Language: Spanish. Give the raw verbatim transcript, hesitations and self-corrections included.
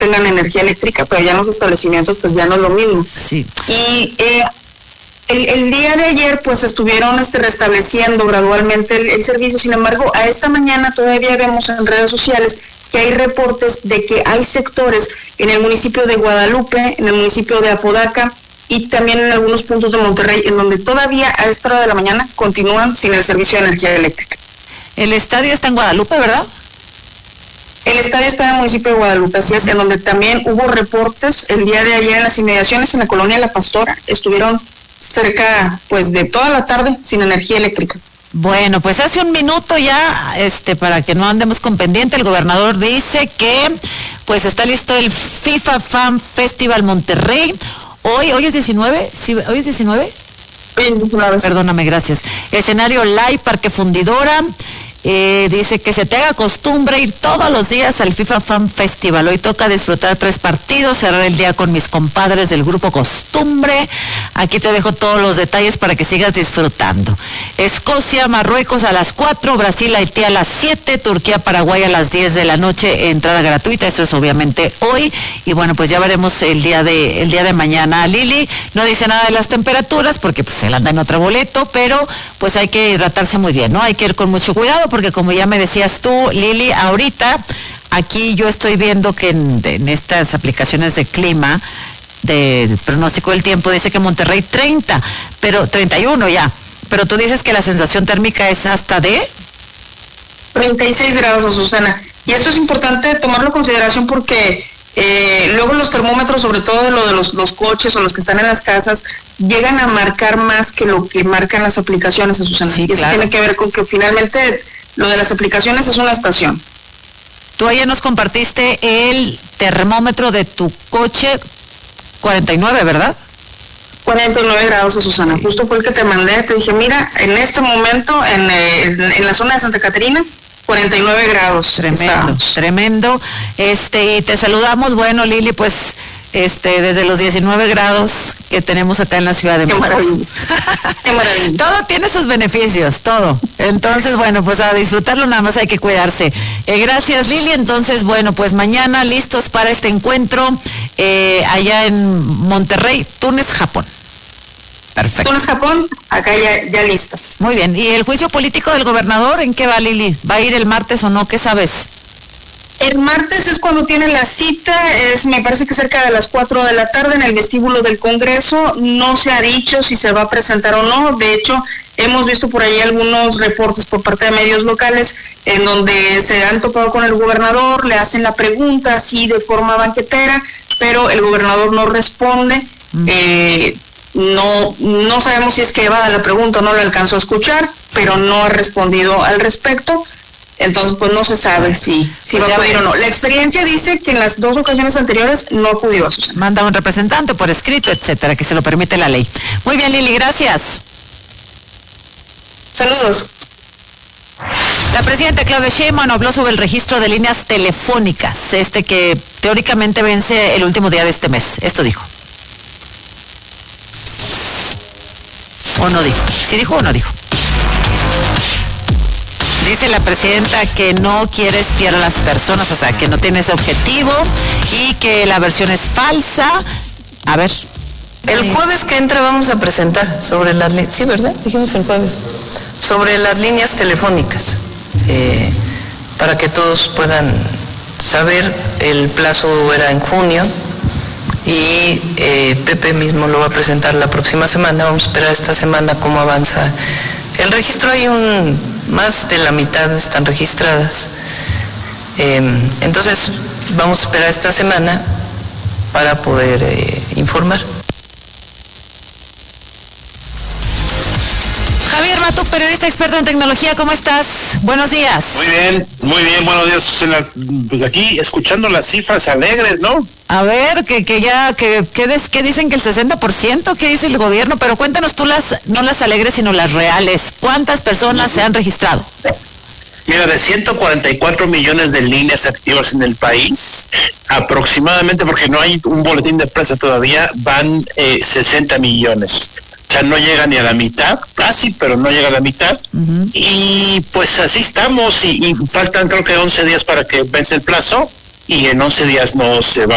tengan energía eléctrica, pero ya en los establecimientos pues ya no es lo mismo. Sí. Y eh, el, el día de ayer pues estuvieron este, restableciendo gradualmente el, el servicio. Sin embargo, a esta mañana todavía vemos en redes sociales que hay reportes de que hay sectores en el municipio de Guadalupe, en el municipio de Apodaca y también en algunos puntos de Monterrey, en donde todavía a esta hora de la mañana continúan sin el servicio de energía eléctrica. El estadio está en Guadalupe, ¿verdad? El estadio está en el municipio de Guadalupe, así es, en donde también hubo reportes el día de ayer en las inmediaciones en la colonia La Pastora. Estuvieron cerca, pues, de toda la tarde sin energía eléctrica. Bueno, pues hace un minuto ya, este, para que no andemos con pendiente, el gobernador dice que, pues, está listo el FIFA Fan Festival Monterrey. Hoy, hoy es diecinueve, ¿sí? ¿Hoy es diecinueve? Hoy es diecinueve. Perdóname, gracias. Escenario Live, Parque Fundidora. Eh, dice que se te haga costumbre ir todos los días al FIFA Fan Festival. Hoy toca disfrutar tres partidos, cerrar el día con mis compadres del grupo Costumbre. Aquí te dejo todos los detalles para que sigas disfrutando. Escocia, Marruecos a las cuatro, Brasil, Haití a las siete, Turquía, Paraguay a las diez de la noche, entrada gratuita. Esto es obviamente hoy. Y bueno, pues ya veremos el día de el día de mañana. Lili no dice nada de las temperaturas porque pues él anda en otro boleto, pero pues hay que hidratarse muy bien, ¿no? Hay que ir con mucho cuidado porque como ya me decías tú, Lili, ahorita aquí yo estoy viendo que en, en estas aplicaciones de clima, de pronóstico del tiempo, dice que Monterrey treinta, pero treinta y uno ya, pero tú dices que la sensación térmica es hasta de treinta y seis grados, Susana. Y esto es importante tomarlo en consideración porque eh, luego los termómetros, sobre todo lo de los, los coches o los que están en las casas, llegan a marcar más que lo que marcan las aplicaciones, Susana. Sí, y eso claro. Tiene que ver con que finalmente lo de las aplicaciones es una estación. Tú ayer nos compartiste el termómetro de tu coche, cuarenta y nueve, ¿verdad? cuarenta y nueve grados, Susana. Justo fue el que te mandé. Te dije, mira, en este momento, en, en, en la zona de Santa Catarina, cuarenta y nueve grados. Tremendo, estábamos. tremendo. Este, y te saludamos. Bueno, Lili, pues, este, desde los diecinueve grados que tenemos acá en la Ciudad de Qué México. maravilla. Qué maravilla. Todo tiene sus beneficios, todo. Entonces, bueno, pues a disfrutarlo, nada más hay que cuidarse. Eh, gracias, Lili. Entonces, bueno, pues mañana listos para este encuentro eh, allá en Monterrey, Túnez, Japón. Perfecto. Túnez, Japón, acá ya, ya listas. Muy bien. ¿Y el juicio político del gobernador en qué va, Lili? ¿Va a ir el martes o no? ¿Qué sabes? El martes es cuando tiene la cita, es me parece que cerca de las cuatro de la tarde en el vestíbulo del Congreso. No se ha dicho si se va a presentar o no. De hecho, hemos visto por ahí algunos reportes por parte de medios locales en donde se han topado con el gobernador, le hacen la pregunta así de forma banquetera, pero el gobernador no responde. Uh-huh. Eh, no, no sabemos si es que va a la pregunta o no lo alcanzó a escuchar, pero no ha respondido al respecto. Entonces, pues no se sabe si, si pues va a acudir o no. ves. La experiencia dice que en las dos ocasiones anteriores no acudió a Susana. Manda un representante por escrito, etcétera, que se lo permite la ley. Muy bien, Lili, gracias. Saludos. La presidenta Claudia Sheinbaum habló sobre el registro de líneas telefónicas, este que teóricamente vence el último día de este mes. Esto dijo. ¿O no dijo? ¿Sí dijo o no dijo? Dice la presidenta que no quiere espiar a las personas, o sea, que no tiene ese objetivo y que la versión es falsa. A ver. El jueves que entra vamos a presentar sobre las líneas, sí, ¿verdad? Dijimos el jueves. Sobre las líneas telefónicas, eh, para que todos puedan saber, el plazo era en junio y eh, Pepe mismo lo va a presentar la próxima semana. Vamos a esperar esta semana cómo avanza el registro. Hay un... más de la mitad están registradas. Eh, entonces, vamos a esperar esta semana para poder eh, informar. Javier Matuk, periodista experto en tecnología, ¿cómo estás? Buenos días. Muy bien, muy bien, buenos días, Susana. Pues aquí escuchando las cifras alegres, ¿no? A ver, que, que ya, que, que, des, que dicen que el sesenta por ciento, ¿qué dice el gobierno? Pero cuéntanos tú las, no las alegres, sino las reales. ¿Cuántas personas se han registrado? Mira, de ciento cuarenta y cuatro millones de líneas activas en el país, aproximadamente, porque no hay un boletín de prensa todavía, van eh, sesenta millones. O sea, no llega ni a la mitad, casi, pero no llega a la mitad. Uh-huh. Y pues así estamos, y, y faltan creo que once días para que vence el plazo, y en once días no se va